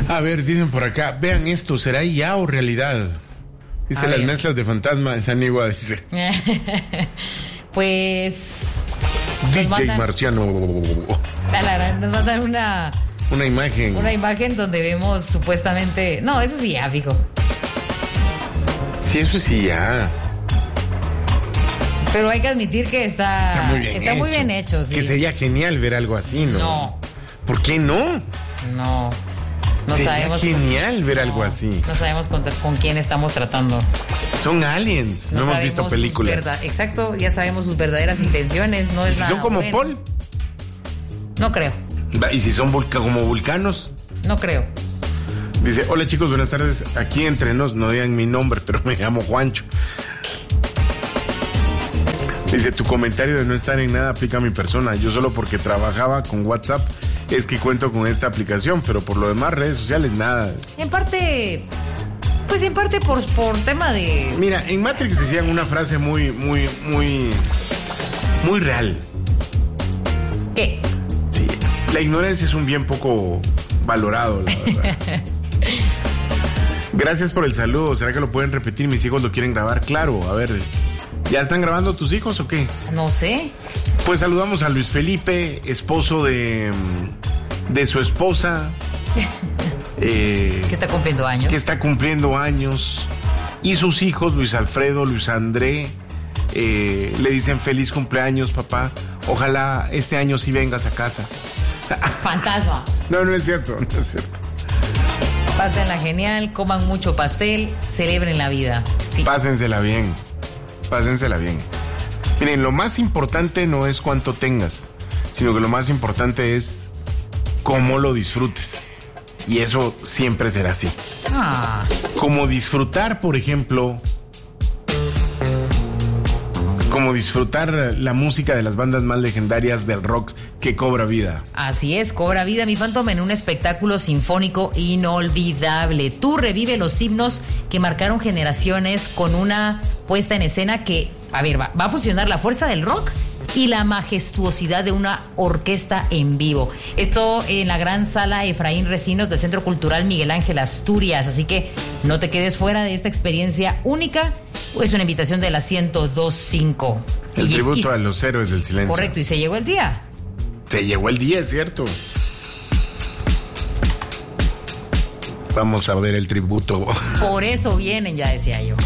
A ver, dicen por acá, vean esto, ¿será IA o realidad? Dice, las mezclas de fantasma están igual, dice. Pues... DJ Marciano. Nos mandan una imagen. Una imagen donde vemos supuestamente... No, eso sí ya, fijo. Sí, eso sí ya. Pero hay que admitir que está muy bien hecho, sí. Que sería genial ver algo así, ¿no? No. ¿Por qué no? No. No sería sabemos. Genial ver algo así. No sabemos con quién estamos tratando. Son aliens. No hemos visto películas. Exacto, ya sabemos sus verdaderas intenciones. No es si nada son como bueno. Paul. No creo. ¿Y si son como vulcanos? No creo. Dice, hola chicos, buenas tardes. Aquí entre nos, no digan mi nombre, pero me llamo Juancho. Dice, tu comentario de no estar en nada aplica a mi persona. Yo solo porque trabajaba con WhatsApp es que cuento con esta aplicación, pero por lo demás, redes sociales, nada. En parte por tema de... Mira, en Matrix decían una frase muy real. ¿Qué? Sí, la ignorancia es un bien poco valorado, la verdad. Gracias por el saludo. ¿Será que lo pueden repetir? Mis hijos lo quieren grabar. Claro, a ver... ¿Ya están grabando tus hijos o qué? No sé. Pues saludamos a Luis Felipe, esposo de su esposa. Que está cumpliendo años. Y sus hijos, Luis Alfredo, Luis André, le dicen feliz cumpleaños, papá. Ojalá este año sí vengas a casa. Fantasma. No es cierto. Pásenla genial, coman mucho pastel, celebren la vida. Sí. Pásensela bien. Miren, lo más importante no es cuánto tengas, sino que lo más importante es cómo lo disfrutes. Y eso siempre será así. Como disfrutar, por ejemplo, la música de las bandas más legendarias del rock que cobra vida. Así es, cobra vida Mi Phantom en un espectáculo sinfónico inolvidable. Tú revive los himnos que marcaron generaciones con una puesta en escena que, va a fusionar la fuerza del rock y la majestuosidad de una orquesta en vivo. Esto en la gran sala Efraín Recinos del Centro Cultural Miguel Ángel Asturias. Así que no te quedes fuera de esta experiencia única. Es una invitación de la 102.5. El tributo a los héroes del silencio. Correcto, y se llegó el día. Es cierto. Vamos a ver el tributo. Por eso vienen, ya decía yo.